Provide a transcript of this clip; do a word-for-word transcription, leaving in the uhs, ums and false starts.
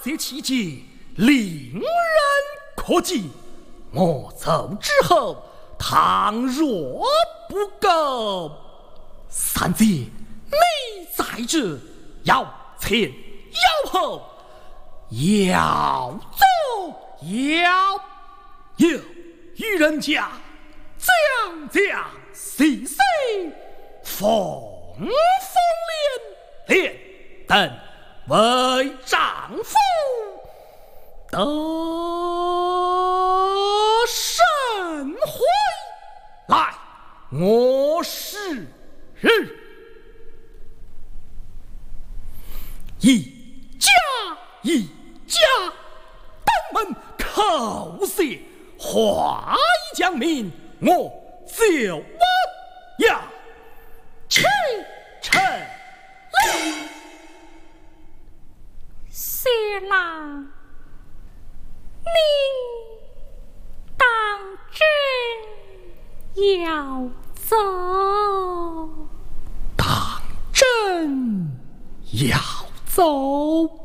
这期间令人可敬。我走之后，倘若不够，三姐你在这要前要后，要左要右，与人家讲讲细细，风风连连等为丈夫得甚悔。来，我是人一家一家，登门叩谢，话已讲明，我就我要去成了。 谢郎，您当真要走？ 当真要走？